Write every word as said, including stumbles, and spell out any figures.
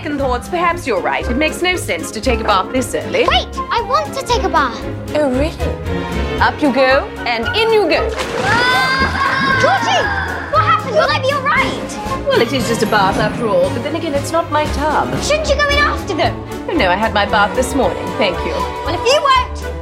second thoughts, perhaps you're right. It makes no sense to take a bath this early. Wait, I want to take a bath. Oh, really? Up you go, and in you go. Ah! Georgie, what happened? Will I be all right? Well, it is just a bath after all, but then again, it's not my tub. Shouldn't you go in after them? Oh, no, I had my bath this morning, thank you. Well, if you won't,